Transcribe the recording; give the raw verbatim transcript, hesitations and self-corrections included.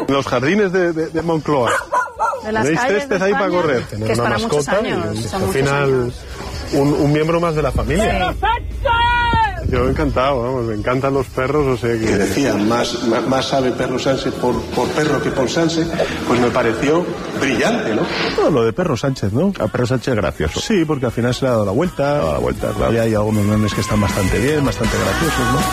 Los jardines de, de, de Moncloa. De las ¿Tenéis calles césped de ahí España, para correr? que Tener es una para muchos mascota años, y son al muchos final años. un, un miembro más de la familia. Yo encantado, vamos, me encantan los perros, o sea que... que decían más, más, más sabe perro Sánchez por, por perro que por Sánchez, pues me pareció brillante, ¿no? Todo lo de Perro Sánchez, ¿no? A Perro Sánchez gracioso. Sí, porque al final se le ha dado la vuelta. A la vuelta, claro. Y hay algunos memes que están bastante bien, bastante graciosos, ¿no?